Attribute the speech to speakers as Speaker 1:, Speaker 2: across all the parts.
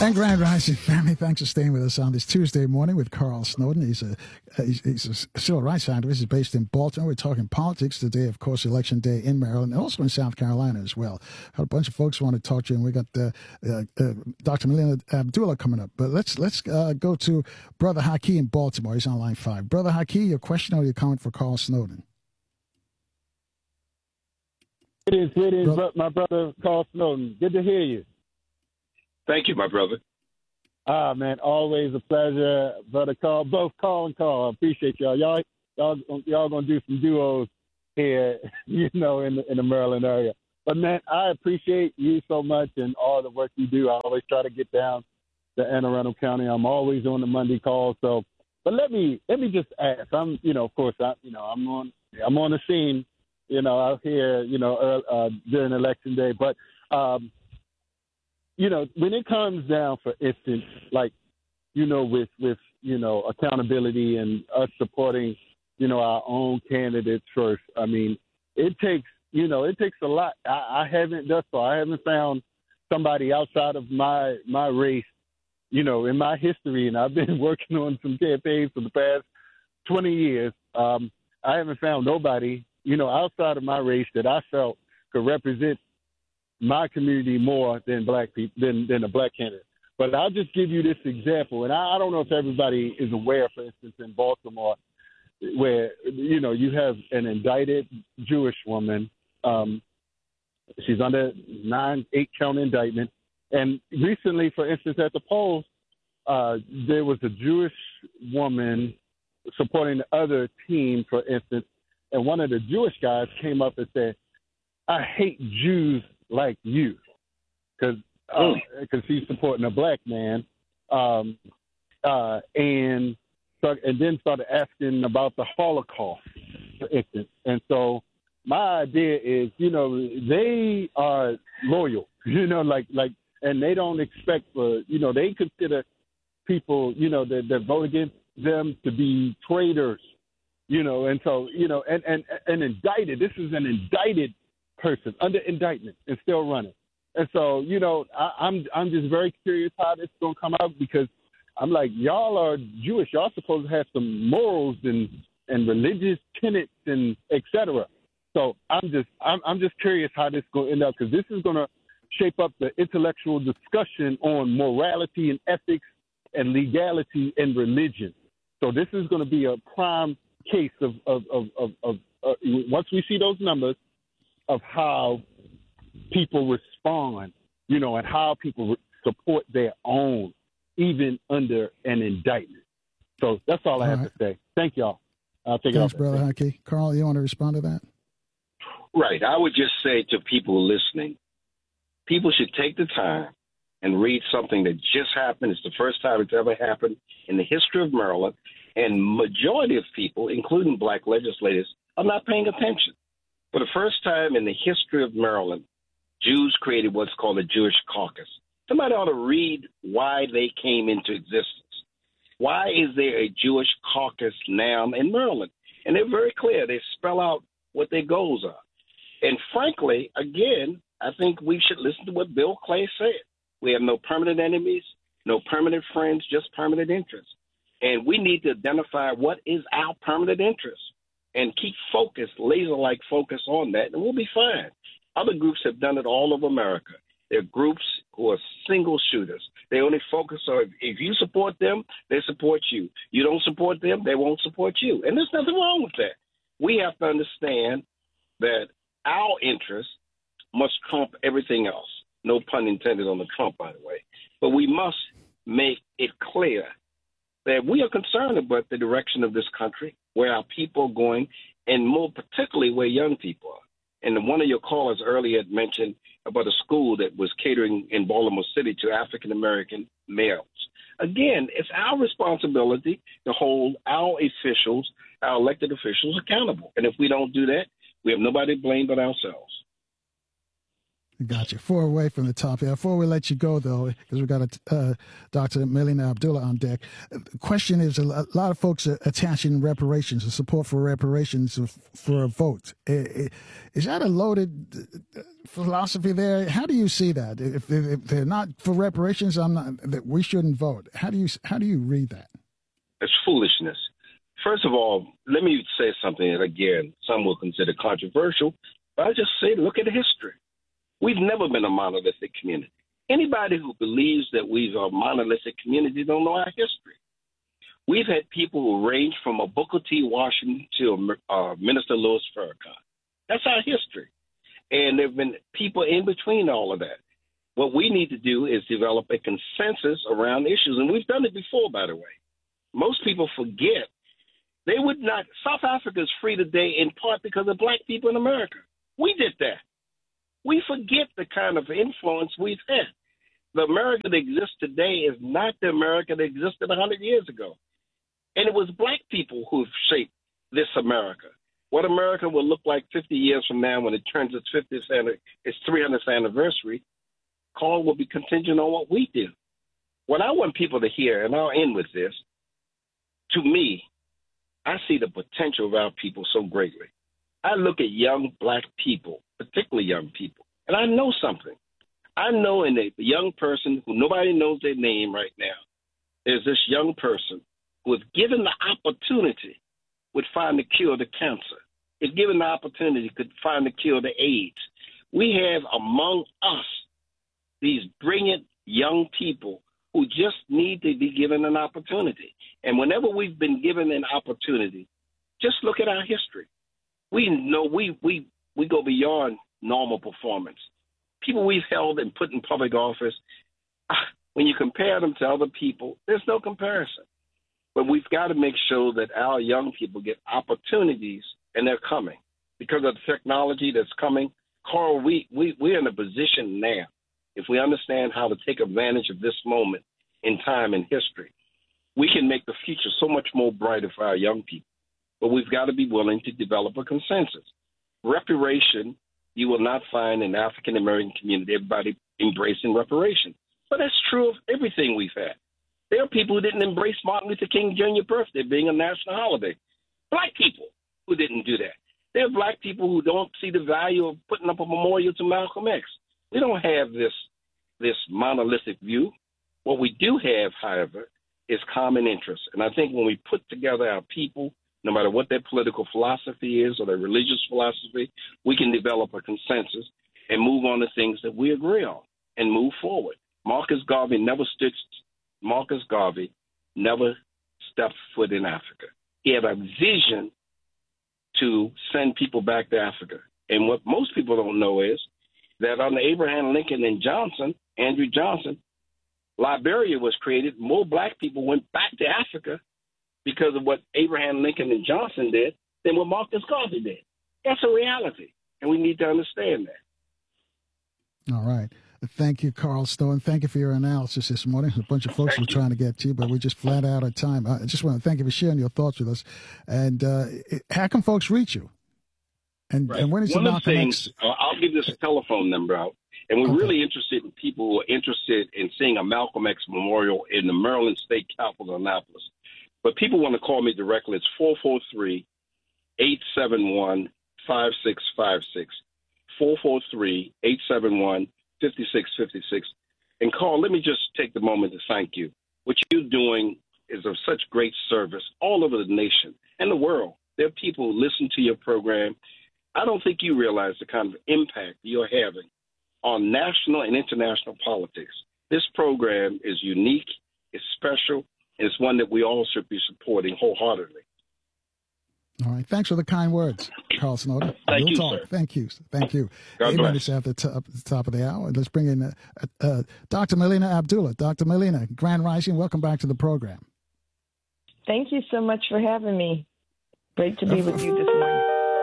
Speaker 1: And Grand Rising family, thanks for staying with us on this Tuesday morning with Carl Snowden. He's a civil rights activist. He's based in Baltimore. We're talking politics today, of course, Election Day in Maryland and also in South Carolina as well. Had a bunch of folks want to talk to you, and we got Dr. Melina Abdullah coming up. But let's go to Brother Haki in Baltimore. He's on line 5. Brother Haki, your question or your comment for Carl Snowden?
Speaker 2: It is, my brother Carl Snowden. Good to hear you.
Speaker 3: Thank you, my brother.
Speaker 2: Man, always a pleasure, brother Carl. Both Carl and Carl. I appreciate y'all. Y'all gonna do some duos here, in the Maryland area. But man, I appreciate you so much and all the work you do. I always try to get down to Anne Arundel County. I'm always on the Monday call. So, but let me just ask. I'm on the scene, out here, during Election Day, but. When it comes down, for instance, like, with accountability and us supporting, our own candidates first. I mean, it takes a lot. I haven't found somebody outside of my race, in my history, and I've been working on some campaigns for the past 20 years. I haven't found nobody, outside of my race that I felt could represent my community more than black people, than a black candidate. But I'll just give you this example, and I don't know if everybody is aware, for instance, in Baltimore, where, you have an indicted Jewish woman. She's under 8-count indictment. And recently, for instance, at the polls, there was a Jewish woman supporting the other team, for instance, and one of the Jewish guys came up and said, "I hate Jews like you," because he's supporting a black man, and then started asking about the Holocaust, for instance. And so my idea is, they are loyal, and they don't expect for, they consider people, that vote against them to be traitors, and so, and indicted. This is an indicted person under indictment and still running. And so, I'm just very curious how this is going to come out, because I'm like, y'all are Jewish. Y'all supposed to have some morals and religious tenets and et cetera. So I'm just curious how this is going to end up, because this is going to shape up the intellectual discussion on morality and ethics and legality and religion. So this is going to be a prime case of once we see those numbers, of how people respond, and how people support their own, even under an indictment. So that's all I have to say. Thank y'all. I'll take it off.
Speaker 1: Thanks, Brother Haki. Carl, you want to respond to that?
Speaker 3: Right. I would just say to people listening, people should take the time and read something that just happened. It's the first time it's ever happened in the history of Maryland, and majority of people, including black legislators, are not paying attention. For the first time in the history of Maryland, Jews created what's called a Jewish caucus. Somebody ought to read why they came into existence. Why is there a Jewish caucus now in Maryland? And they're very clear. They spell out what their goals are. And frankly, again, I think we should listen to what Bill Clay said. We have no permanent enemies, no permanent friends, just permanent interests. And we need to identify what is our permanent interest and keep focused, laser-like focus on that, and we'll be fine. Other groups have done it all over America. There are groups who are single shooters. They only focus on, if you support them, they support you. You don't support them, they won't support you. And there's nothing wrong with that. We have to understand that our interests must trump everything else. No pun intended on the Trump, by the way. But we must make it clear that we are concerned about the direction of this country, where our people are going, and more particularly where young people are. And one of your callers earlier had mentioned about a school that was catering in Baltimore City to African-American males. Again, it's our responsibility to hold our officials, our elected officials, accountable. And if we don't do that, we have nobody to blame but ourselves.
Speaker 1: Gotcha. 4 away from the top here. Before we let you go, though, because we've got Dr. Melina Abdullah on deck, the question is a lot of folks are attaching reparations, the support for reparations for a vote. Is that a loaded philosophy there? How do you see that? If they're not for reparations, that we shouldn't vote. How do you read that?
Speaker 3: It's foolishness. First of all, let me say something that, again, some will consider controversial, but I just say, look at the history. We've never been a monolithic community. Anybody who believes that we are a monolithic community don't know our history. We've had people who range from a Booker T. Washington to Minister Louis Farrakhan. That's our history. And there have been people in between all of that. What we need to do is develop a consensus around issues. And we've done it before, by the way. Most people forget. They would not. South Africa is free today in part because of black people in America. We did that. We forget the kind of influence we've had. The America that exists today is not the America that existed 100 years ago. And it was black people who shaped this America. What America will look like 50 years from now when it turns its 300th anniversary, call will be contingent on what we do. What I want people to hear, and I'll end with this, to me, I see the potential of our people so greatly. I look at young black people, particularly young people, and I know something. I know in a young person who nobody knows their name right now, there's this young person who, if given the opportunity, would find the cure to cancer. If given the opportunity, could find the cure to AIDS. We have among us these brilliant young people who just need to be given an opportunity. And whenever we've been given an opportunity, just look at our history. We know we go beyond normal performance. People we've held and put in public office, when you compare them to other people, there's no comparison. But we've got to make sure that our young people get opportunities, and they're coming. Because of the technology that's coming, Carl, we're in a position now, if we understand how to take advantage of this moment in time in history, we can make the future so much more brighter for our young people. But we've got to be willing to develop a consensus. Reparation, you will not find in the African-American community everybody embracing reparation. But that's true of everything we've had. There are people who didn't embrace Martin Luther King Jr. birthday being a national holiday. Black people who didn't do that. There are black people who don't see the value of putting up a memorial to Malcolm X. We don't have this monolithic view. What we do have, however, is common interests. And I think when we put together our people, no matter what their political philosophy is or their religious philosophy, we can develop a consensus and move on to things that we agree on and move forward. Marcus Garvey never stepped foot in Africa. He had a vision to send people back to Africa. And what most people don't know is that under Abraham Lincoln and Andrew Johnson, Liberia was created. More black people went back to Africa because of what Abraham Lincoln and Johnson did than what Marcus Garvey did. That's a reality, and we need to understand that.
Speaker 1: All right. Thank you, Carl Snowden. Thank you for your analysis this morning. A bunch of folks were trying to get to you, but we're just flat out of time. I just want to thank you for sharing your thoughts with us. And how can folks reach you? And when is the Malcolm X?
Speaker 3: I'll give this telephone number out. And we're really interested in people who are interested in seeing a Malcolm X memorial in the Maryland State Capitol, Annapolis. But people want to call me directly. It's 443-871-5656. 443-871-5656. And Carl, let me just take the moment to thank you. What you're doing is of such great service all over the nation and the world. There are people who listen to your program. I don't think you realize the kind of impact you're having on national and international politics. This program is unique, it's special, and it's one that we all should be supporting wholeheartedly.
Speaker 1: All right. Thanks for the kind words, Carl Snowden.
Speaker 3: Thank you,
Speaker 1: talk.
Speaker 3: Sir.
Speaker 1: Thank you. Thank you.
Speaker 3: God bless.
Speaker 1: Minutes after the top of the hour. Let's bring in Dr. Melina Abdullah. Dr. Melina, Grand Rising, welcome back to the program.
Speaker 4: Thank you so much for having me. Great to be with you this morning.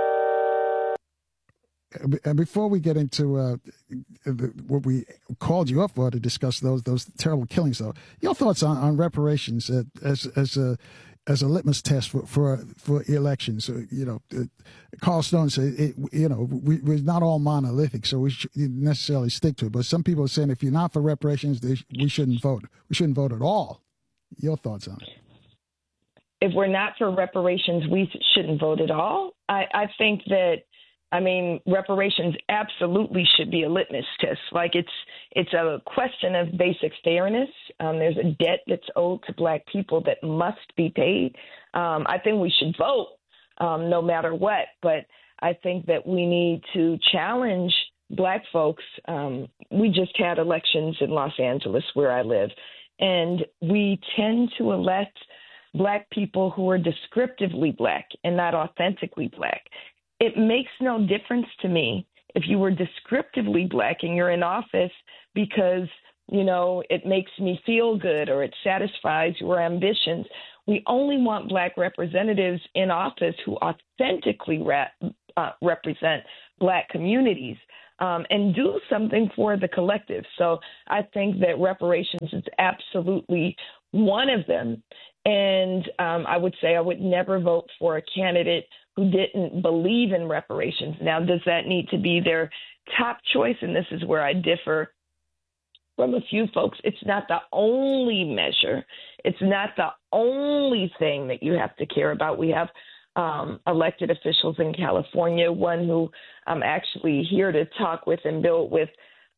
Speaker 1: And before we get into what we called you up for to discuss those terrible killings, though, your thoughts on reparations as as a litmus test for elections. Carl Snowden said, we're not all monolithic, so we shouldn't necessarily stick to it. But some people are saying if you're not for reparations, we shouldn't vote. We shouldn't vote at all. Your thoughts on it?
Speaker 4: If we're not for reparations, we shouldn't vote at all. I think that, reparations absolutely should be a litmus test. Like it's a question of basic fairness. There's a debt that's owed to Black people that must be paid. I think we should vote no matter what, but I think that we need to challenge Black folks. We just had elections in Los Angeles where I live, and we tend to elect Black people who are descriptively Black and not authentically Black. It makes no difference to me if you were descriptively Black and you're in office because, it makes me feel good or it satisfies your ambitions. We only want Black representatives in office who authentically represent Black communities and do something for the collective. So I think that reparations is absolutely one of them. And I would say I would never vote for a candidate who didn't believe in reparations. Now, does that need to be their top choice? And this is where I differ from a few folks. It's not the only measure. It's not the only thing that you have to care about. We have elected officials in California, one who I'm actually here to talk with and build with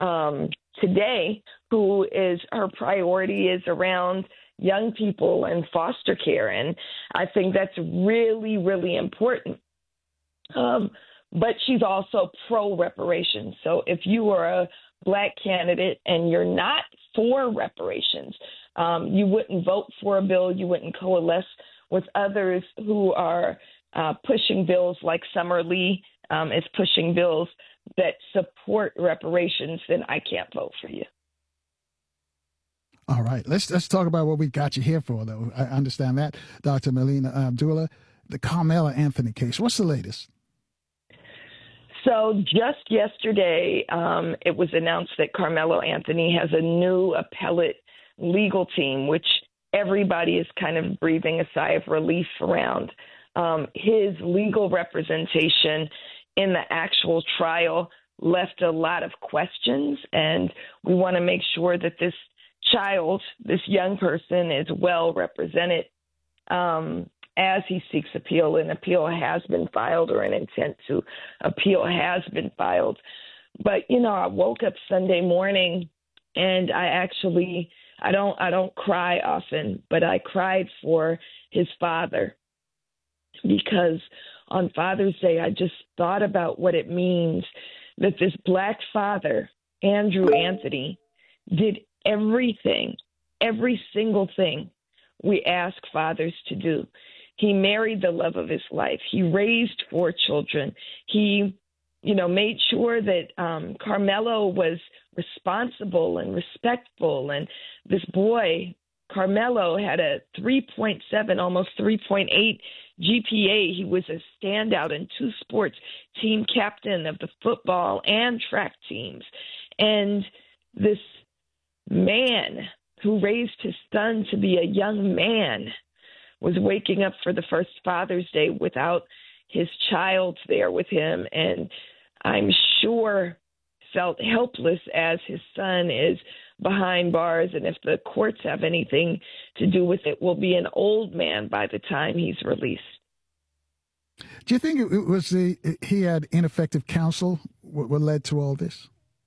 Speaker 4: today, who is her priority is around young people and foster care. And I think that's really, really important. But she's also pro-reparations. So if you are a Black candidate and you're not for reparations, you wouldn't vote for a bill, you wouldn't coalesce with others who are pushing bills like Summer Lee is pushing bills that support reparations, then I can't vote for you.
Speaker 1: All right, let's talk about what we got you here for, though. I understand that, Dr. Melina Abdullah, the Carmelo Anthony case. What's the latest?
Speaker 4: So just yesterday, it was announced that Carmelo Anthony has a new appellate legal team, which everybody is kind of breathing a sigh of relief around. His legal representation in the actual trial left a lot of questions, and we want to make sure that this child, this young person, is well represented as he seeks appeal. An appeal has been filed, or an intent to appeal has been filed. But, I woke up Sunday morning and I don't cry often, but I cried for his father, because on Father's Day, I just thought about what it means that this Black father, Andrew Anthony, did everything, every single thing we ask fathers to do. He married the love of his life. He raised 4 children. He, made sure that Carmelo was responsible and respectful. And this boy, Carmelo, had a 3.7, almost 3.8 GPA. He was a standout in 2 sports, team captain of the football and track teams. And this man who raised his son to be a young man was waking up for the first Father's Day without his child there with him, and I'm sure felt helpless as his son is behind bars, and if the courts have anything to do with it, will be an old man by the time he's released.
Speaker 1: Do you think it was he had ineffective counsel what led to all this?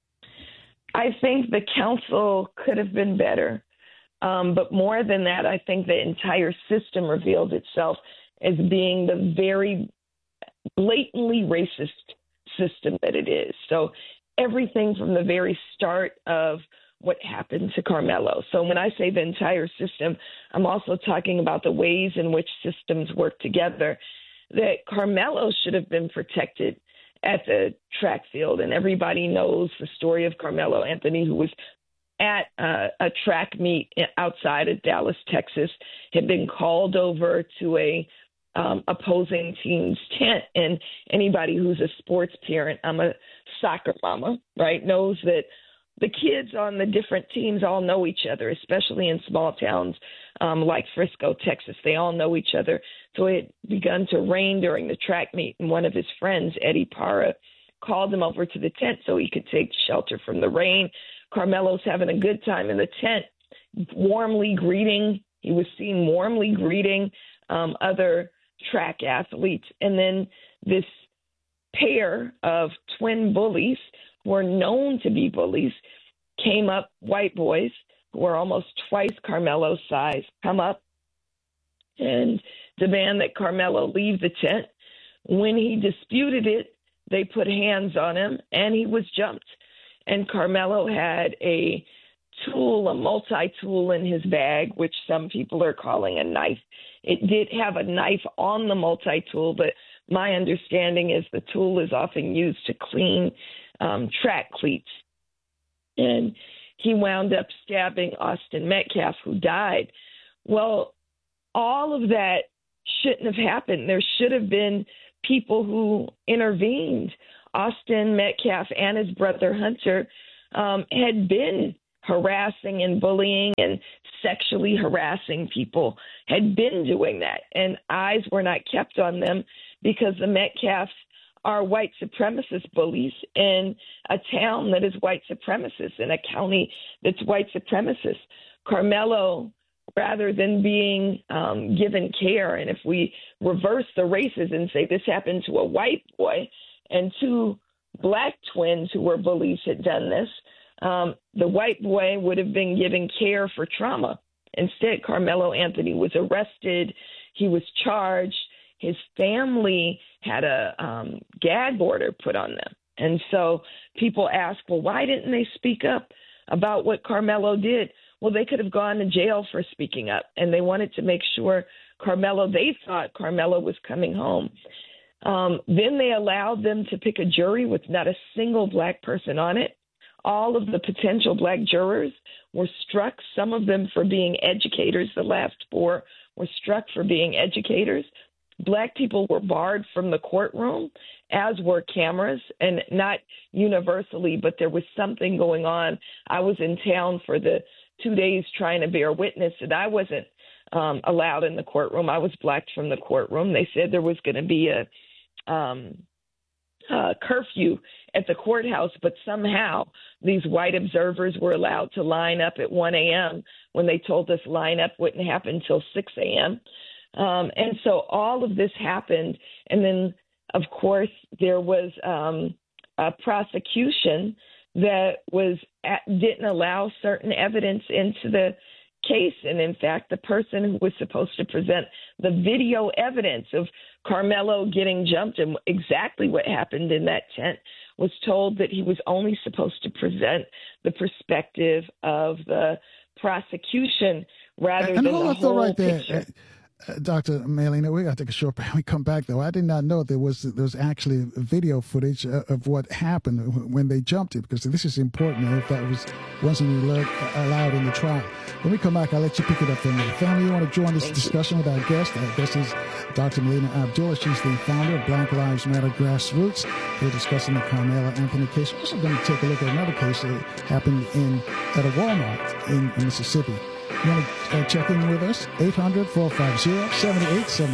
Speaker 4: I think the counsel could have been better. But more than that, I think the entire system revealed itself as being the very blatantly racist system that it is. So everything from the very start of what happened to Carmelo. So when I say the entire system, I'm also talking about the ways in which systems work together, that Carmelo should have been protected at the track field. And everybody knows the story of Carmelo Anthony, who was at a track meet outside of Dallas, Texas, had been called over to a opposing team's tent. And anybody who's a sports parent, I'm a soccer mama, right, knows that the kids on the different teams all know each other, especially in small towns like Frisco, Texas. They all know each other. So it had begun to rain during the track meet, and one of his friends, Eddie Parra, called him over to the tent so he could take shelter from the rain. Carmelo's having a good time in the tent, he was seen warmly greeting other track athletes. And then this pair of twin bullies, who are known to be bullies, came up, white boys, who are almost twice Carmelo's size, come up and demand that Carmelo leave the tent. When he disputed it, they put hands on him, and he was jumped. And Carmelo had a multi-tool in his bag, which some people are calling a knife. It did have a knife on the multi-tool, but my understanding is the tool is often used to clean track cleats. And he wound up stabbing Austin Metcalf, who died. Well, all of that shouldn't have happened. There should have been people who intervened. Austin Metcalf and his brother Hunter had been harassing and bullying and sexually harassing people, had been doing that. And eyes were not kept on them because the Metcalfs are white supremacist bullies in a town that is white supremacist, in a county that's white supremacist. Carmelo, rather than being given care, and if we reverse the races and say this happened to a white boy and two black twins who were bullies had done this, the white boy would have been given care for trauma. Instead, Carmelo Anthony was arrested. He was charged. His family had a gag order put on them. And so people ask, well, why didn't they speak up about what Carmelo did? Well, they could have gone to jail for speaking up, and they wanted to make sure they thought Carmelo was coming home. Then they allowed them to pick a jury with not a single black person on it. All of the potential black jurors were struck, some of them for being educators. The last four were struck for being educators. Black people were barred from the courtroom, as were cameras, and not universally, but there was something going on. I was in town for the 2 days trying to bear witness, and I wasn't allowed in the courtroom. I was blacked from the courtroom. They said there was going to be a curfew at the courthouse, but somehow these white observers were allowed to line up at 1 a.m. when they told us line up wouldn't happen until 6 a.m. And so all of this happened. And then, of course, there was a prosecution that didn't allow certain evidence into the case. And in fact, the person who was supposed to present the video evidence of Carmelo getting jumped and exactly what happened in that tent was told that he was only supposed to present the perspective of the prosecution rather than the whole picture.
Speaker 1: Dr. Maylene, we got to take a short break. We come back, though. I did not know there was actually video footage of what happened when they jumped it, because this is important if that wasn't allowed in the trial. When we come back, I'll let you pick it up from there. Family, you want to join this discussion with our guest? Our guest is Dr. Maylene Abdullah. She's the founder of Black Lives Matter Grassroots. We're discussing the Carmelo Anthony case. We're also going to take a look at another case that happened at a Walmart in Mississippi. You want to check in with us? 800-450-7877.